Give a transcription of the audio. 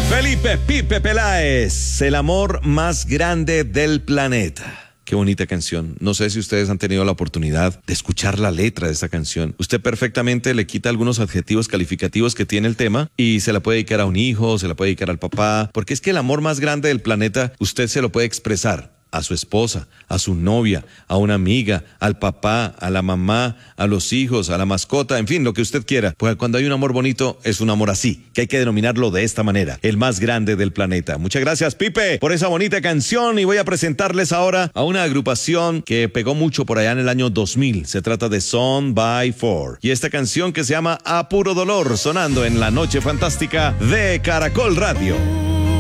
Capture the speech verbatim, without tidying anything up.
Felipe Pipe Peláez, el amor más grande del planeta. Qué bonita canción. No sé si ustedes han tenido la oportunidad de escuchar la letra de esta canción. Usted perfectamente le quita algunos adjetivos calificativos que tiene el tema y se la puede dedicar a un hijo, se la puede dedicar al papá, porque es que el amor más grande del planeta usted se lo puede expresar a su esposa, a su novia, a una amiga, al papá, a la mamá, a los hijos, a la mascota, en fin, lo que usted quiera. Porque cuando hay un amor bonito, es un amor así, que hay que denominarlo de esta manera, el más grande del planeta. Muchas gracias, Pipe, por esa bonita canción, y voy a presentarles ahora a una agrupación que pegó mucho por allá en el año dos mil. Se trata de Son by Four. Y esta canción que se llama A Puro Dolor, sonando en la noche fantástica de Caracol Radio.